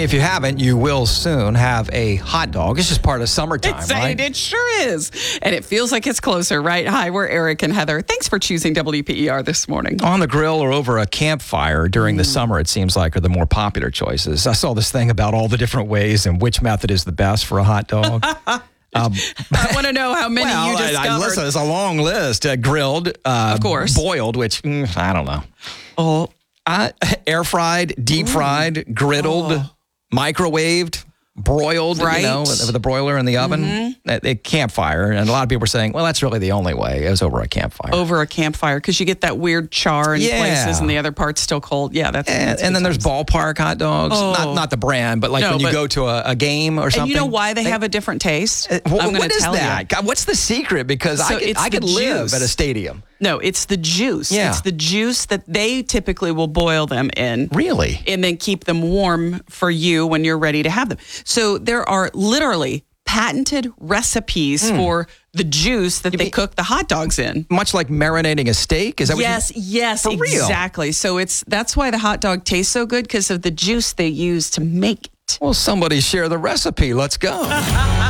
if you haven't, you will soon have a hot dog. It's just part of summertime, right? It sure is. And it feels like it's closer, right? Hi, we're Eric and Heather. Thanks for choosing WPER this morning. On the grill or over a campfire during the summer, it seems like, are the more popular choices. I saw this thing about all the different ways and which method is the best for a hot dog. I want to know how many you discovered. Listen, it's a long list. Grilled, of course. Boiled, which I don't know. Oh, air fried, deep fried, griddled, microwaved, broiled, right. With the broiler in the oven. A campfire. And a lot of people are saying, well, that's really the only way is over a campfire. Over a campfire, because you get that weird char in places and the other part's still cold. Yeah, that's and then there's ballpark hot dogs. Not the brand, but when you go to a game or something. And you know why they have a different taste? I'm going to tell you. God, what's the secret? Because I could live at a stadium. No, it's the juice. Yeah. It's the juice that they typically will boil them in. Really? And then keep them warm for you when you're ready to have them. So there are literally patented recipes for the juice that they cook the hot dogs in. Much like marinating a steak? Is that what Yes, for real? Exactly. So that's why the hot dog tastes so good, because of the juice they use to make it. Well, somebody share the recipe. Let's go.